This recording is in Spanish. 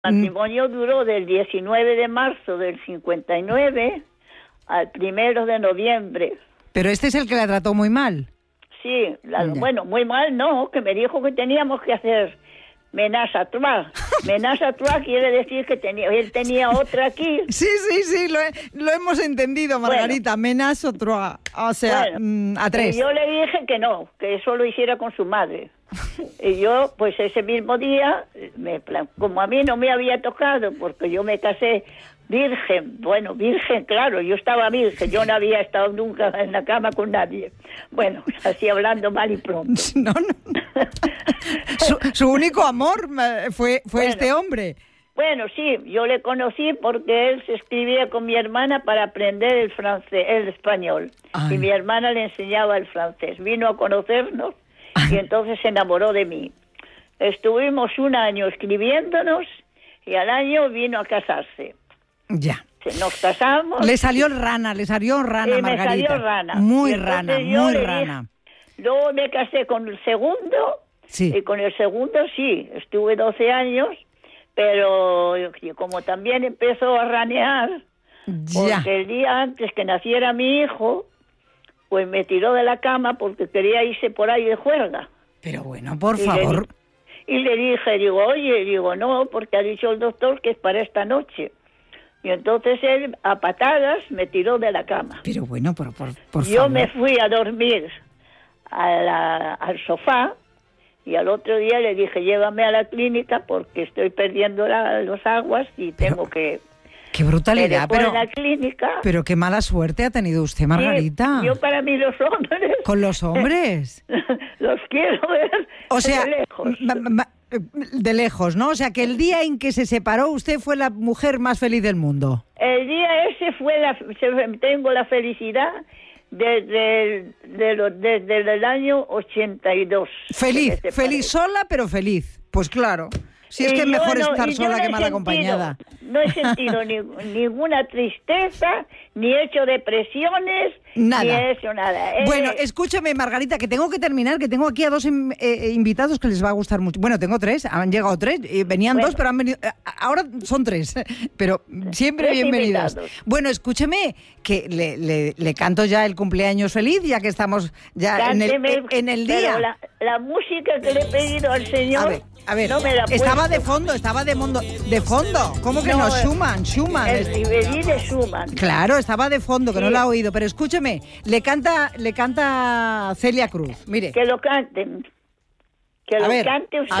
El matrimonio duró del 19 de marzo del 59 al 1 de noviembre. Pero este es el que la trató muy mal. Sí, bueno, muy mal no, que me dijo que teníamos que hacer ménage à trois. Ménage à trois quiere decir que él tenía otra aquí. Sí, lo hemos entendido, Margarita. Bueno, ménage à trois, o sea, a tres. Y yo le dije que no, que eso lo hiciera con su madre. Y yo, pues ese mismo día, como a mí no me había tocado, porque yo me casé virgen, claro, yo estaba virgen, yo no había estado nunca en la cama con nadie. Bueno, así hablando mal y pronto. No. Su único amor fue este hombre. Bueno, sí, yo le conocí porque él se escribía con mi hermana para aprender el español. Ay. Y mi hermana le enseñaba el francés. Vino a conocernos y entonces se enamoró de mí. Estuvimos un año escribiéndonos y al año vino a casarse. Ya. Nos casamos. Le salió rana, Margarita. Me salió rana. Muy rana. Luego me casé con el segundo. Sí. Y con el segundo sí, estuve 12 años, pero como también empezó a ranear, porque el día antes que naciera mi hijo, pues me tiró de la cama porque quería irse por ahí de juerga. Pero bueno, por favor. Y le dije, no, porque ha dicho el doctor que es para esta noche. Y entonces él, a patadas, me tiró de la cama. Pero bueno, por favor. Yo me fui a dormir al sofá y al otro día le dije, llévame a la clínica porque estoy perdiendo los aguas y tengo que... ¡Qué brutalidad! Pero la clínica... Pero qué mala suerte ha tenido usted, Margarita. Sí, yo para mí los hombres... ¿Con los hombres? Los quiero ver de lejos. De lejos, ¿no? O sea, que el día en que se separó usted fue la mujer más feliz del mundo. El día ese tengo la felicidad desde el año 82. Feliz sola, pero feliz. Pues claro. Si es que es mejor estar sola que mal acompañada. No he sentido ninguna tristeza, ni he hecho depresiones, nada. Ni he hecho nada. Bueno, escúchame, Margarita, que tengo que terminar, que tengo aquí a dos invitados que les va a gustar mucho. Bueno, tengo tres, han llegado tres, venían dos, pero han venido... ahora son tres, pero siempre tres bienvenidos. Invitados. Bueno, escúcheme, que le canto ya el cumpleaños feliz, ya que estamos ya en el día. Pero la música que le he pedido al señor... A ver, no me la estaba de fondo. ¿Cómo que no? Schumann. El Riverí de Schumann. Claro, estaba de fondo, que sí. No la ha oído, pero escúcheme, le canta Celia Cruz, mire. Que lo canten. Que lo cante usted.